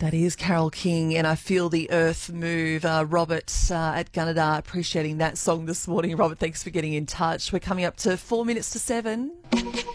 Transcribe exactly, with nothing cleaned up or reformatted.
That is Carole King, and I Feel the Earth Move. Uh, Robert uh, at Gunnedah appreciating that song this morning. Robert, thanks for getting in touch. We're coming up to four minutes to seven.